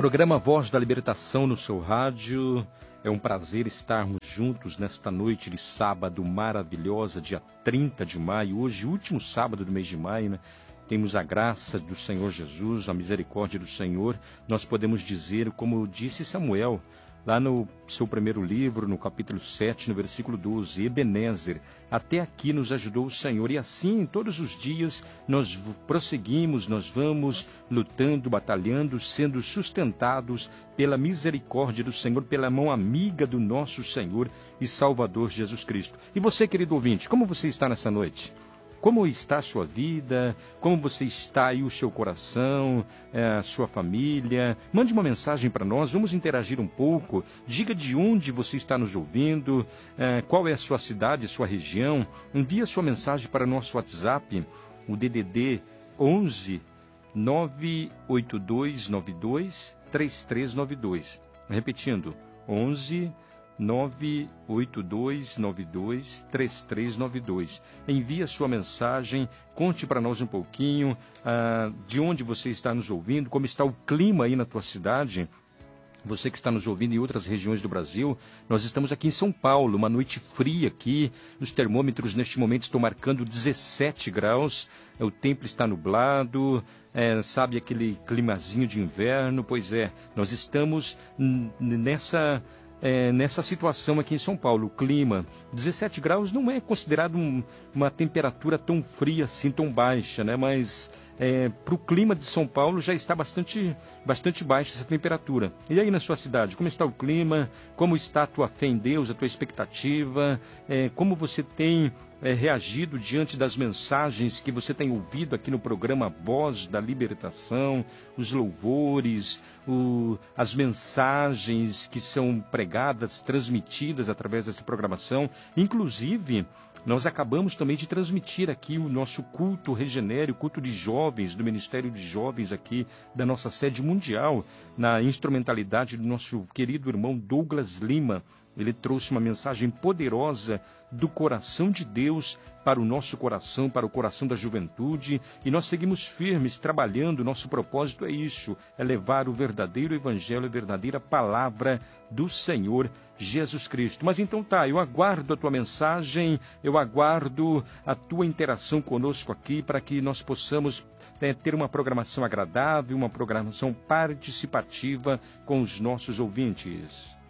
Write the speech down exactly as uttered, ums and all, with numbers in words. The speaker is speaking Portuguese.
Programa Voz da Libertação no seu rádio. É um prazer estarmos juntos nesta noite de sábado maravilhosa, dia trinta de maio, hoje, último sábado do mês de maio, né? Temos a graça do Senhor Jesus, a misericórdia do Senhor. Nós podemos dizer, como disse Samuel, lá no seu primeiro livro, no capítulo sete, no versículo doze, Ebenezer, até aqui nos ajudou o Senhor. E assim, todos os dias, nós prosseguimos, nós vamos lutando, batalhando, sendo sustentados pela misericórdia do Senhor, pela mão amiga do nosso Senhor e Salvador Jesus Cristo. E você, querido ouvinte, como você está nessa noite? Como está a sua vida? Como você está aí, o seu coração, a sua família? Mande uma mensagem para nós, vamos interagir um pouco. Diga de onde você está nos ouvindo, qual é a sua cidade, a sua região. Envie a sua mensagem para o nosso WhatsApp, o D D D onze, nove oito dois nove dois, três três nove dois. Repetindo, onze, nove oito dois nove dois, três três nove dois. Envie a sua mensagem, conte para nós um pouquinho ah, de onde você está nos ouvindo, como está o clima aí na tua cidade. Você que está nos ouvindo em outras regiões do Brasil, nós estamos aqui em São Paulo, uma noite fria aqui, os termômetros neste momento estão marcando dezessete graus, o tempo está nublado, é, sabe aquele climazinho de inverno? Pois é, nós estamos nessa... É, nessa situação aqui em São Paulo. O clima, dezessete graus não é considerado um, uma temperatura tão fria assim, tão baixa, né? Mas é, para o clima de São Paulo já está bastante, bastante baixa essa temperatura. E aí na sua cidade, como está o clima? Como está a tua fé em Deus, a tua expectativa? É, como você tem é, reagido diante das mensagens que você tem ouvido aqui no programa Voz da Libertação, os louvores, o, as mensagens que são pregadas, transmitidas através dessa programação. Inclusive, nós acabamos também de transmitir aqui o nosso culto Regenere, o culto de jovens, do Ministério de Jovens aqui da nossa sede mundial, na instrumentalidade do nosso querido irmão Douglas Lima. Ele trouxe uma mensagem poderosa do coração de Deus para o nosso coração, para o coração da juventude, e nós seguimos firmes, trabalhando. Nosso propósito é isso, é levar o verdadeiro evangelho, a verdadeira palavra do Senhor Jesus Cristo. Mas então tá, eu aguardo a tua mensagem, eu aguardo a tua interação conosco aqui, para que nós possamos é, ter uma programação agradável, uma programação participativa com os nossos ouvintes.